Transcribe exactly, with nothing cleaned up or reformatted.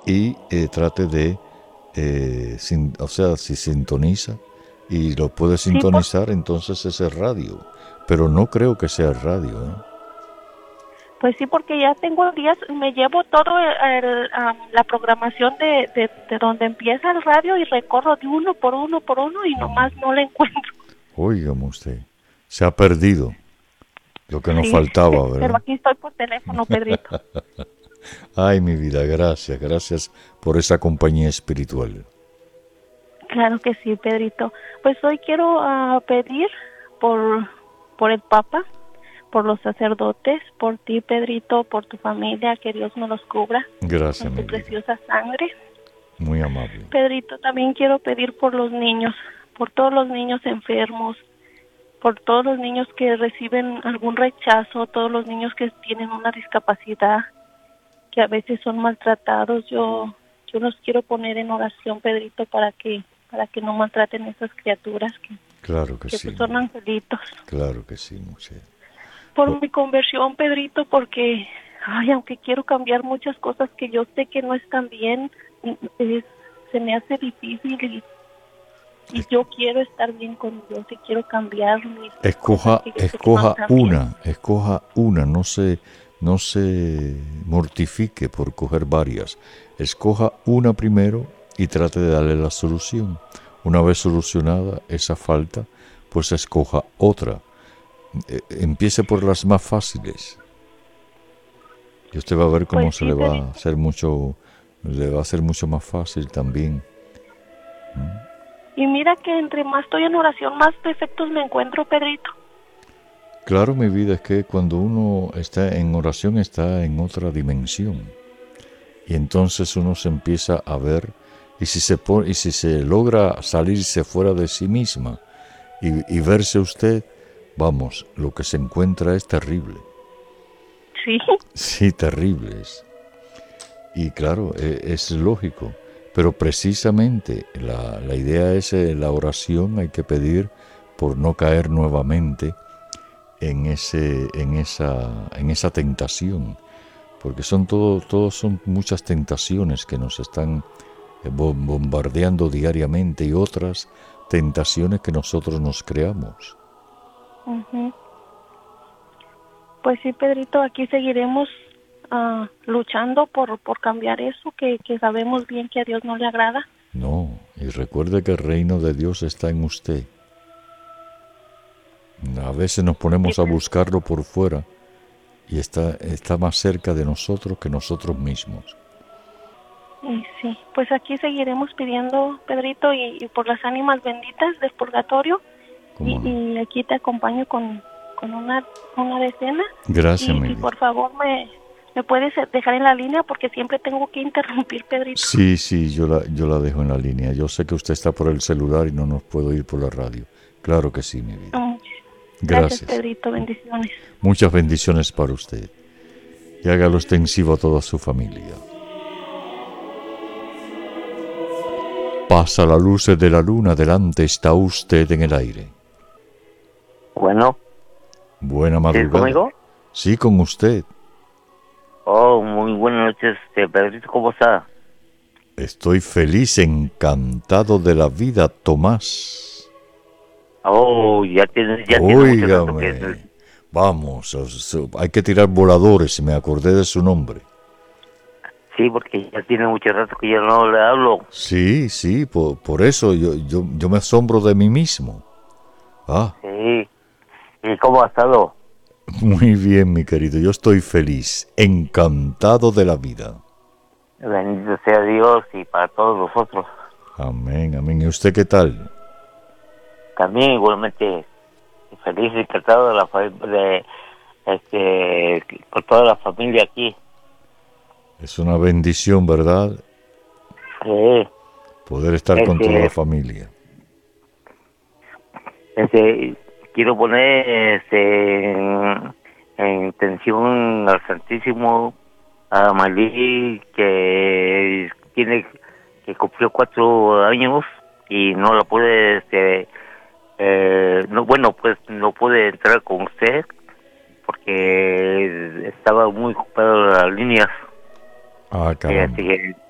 y eh, trate de, eh, sin, o sea, si sintoniza y lo puede Sí, por, sintonizar, entonces es el radio. Pero no creo que sea el radio, ¿eh? pues sí, porque ya tengo días, me llevo todo el, el, am, la programación de, de, de donde empieza el radio y recorro de uno por uno por uno y nomás no la encuentro. Óigame usted, se ha perdido lo que nos Sí, faltaba, pero ¿verdad? aquí estoy por teléfono, Pedrito. Ay, mi vida, gracias, gracias por esa compañía espiritual. Claro que sí, Pedrito. Pues hoy quiero uh, pedir por, por el Papa, por los sacerdotes, por ti, Pedrito, por tu familia, que Dios nos los cubra Gracias, con mi su vida, preciosa sangre. muy amable. Pedrito, también quiero pedir por los niños, por todos los niños enfermos, por todos los niños que reciben algún rechazo, todos los niños que tienen una discapacidad, que a veces son maltratados. Yo yo los quiero poner en oración, Pedrito, para que para que no maltraten a esas criaturas que, Claro que que sí, pues mi son vida, angelitos. claro que sí, mujer. Por Oh, mi conversión, Pedrito, porque ay, aunque quiero cambiar muchas cosas que yo sé que no están bien, es, se me hace difícil y, y yo quiero estar bien con Dios y quiero cambiar mis cosas Escoja, que yo sé que no escoja están bien. una, escoja una, no se, no se mortifique por coger varias. Escoja una primero y trate de darle la solución. Una vez solucionada esa falta, pues escoja otra. Eh, empiece por las más fáciles y usted va a ver Pues cómo se sí, le va a Pedrito. hacer mucho, le va a hacer mucho más fácil también. Y mira que entre más estoy en oración, más defectos me encuentro, Pedrito. Claro, mi vida, es que cuando uno está en oración está en otra dimensión. Y entonces uno se empieza a ver, y si se, pone, y si se logra salirse fuera de sí misma y, y verse usted, vamos, lo que se encuentra es terrible. Sí, Sí, terrible es. Y claro, e- es lógico, pero precisamente la, la idea es eh, la oración, hay que pedir por no caer nuevamente en, ese, en, esa, en esa tentación, porque son todo, todos son muchas tentaciones que nos están eh, bombardeando diariamente y otras tentaciones que nosotros nos creamos. ujú. Pues sí, Pedrito, aquí seguiremos ah, luchando por, por cambiar eso, que, que sabemos bien que a Dios no le agrada. No, y recuerde que el reino de Dios está en usted. A veces nos Sí, ponemos a Pedrito. buscarlo por fuera y está, está más cerca de nosotros que nosotros mismos. Y sí, pues aquí seguiremos pidiendo, Pedrito, y, y por las ánimas benditas del purgatorio. ¿Cómo Y, no? y aquí te acompaño con, con una, una decena. Gracias, Y, mi y vida. por favor, me, me puedes dejar en la línea porque siempre tengo que interrumpir, Pedrito. Sí, sí, yo la, yo la dejo en la línea. Yo sé que usted está por el celular y no nos puedo ir por la radio. Claro que sí, mi vida. Mm, Gracias, Gracias. Pedrito. Bendiciones. Muchas bendiciones para usted. Y hágalo extensivo a toda su familia. Pasa la luz de la luna, delante está usted en el aire. Bueno, Buena ¿sí es madrugada. conmigo? Sí, con usted. Oh, muy buenas noches, este, Pedrito, ¿cómo está? Estoy feliz, encantado de la vida, Tomás. Oh, ya tiene, ya tiene mucho rato que... Óigame. Vamos, hay que tirar voladores, me acordé de su nombre. Sí, porque ya tiene mucho rato que yo no le hablo. Sí, sí, por, por eso yo, yo, yo me asombro de mí mismo. Ah, Sí. ¿Y cómo ha estado? muy bien, mi querido, yo estoy feliz, encantado de la vida. Bendito sea Dios y para todos nosotros. Amén, amén. ¿Y usted qué tal? También igualmente feliz y encantado de la fa- de este con toda la familia aquí. Es una bendición, ¿verdad? Sí. Poder estar con toda la Este, familia. este quiero poner este en, en intención al Santísimo a Malí, que tiene que cumplió cuatro años y no la pude este eh, no bueno pues no pude entrar con usted porque estaba muy ocupado las líneas. Ah, Eh, caramba. así que